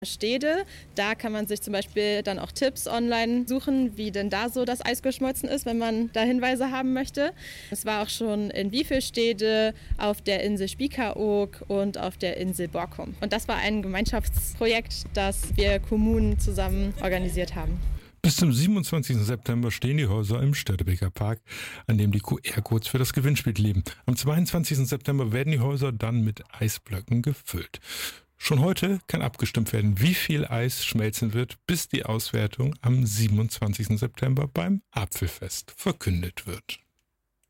Stede. Da kann man sich zum Beispiel dann auch Tipps online suchen, wie denn da so das Eis geschmolzen ist, wenn man da Hinweise haben möchte. Es war auch schon in Wiefelstede, auf der Insel Spiekeroog und auf der Insel Borkum. Und das war ein Gemeinschaftsprojekt, das wir Kommunen zusammen organisiert haben. Bis zum 27. September stehen die Häuser im Störtebeker Park, an dem die QR-Codes für das Gewinnspiel kleben. Am 22. September werden die Häuser dann mit Eisblöcken gefüllt. Schon heute kann abgestimmt werden, wie viel Eis schmelzen wird, bis die Auswertung am 27. September beim Apfelfest verkündet wird.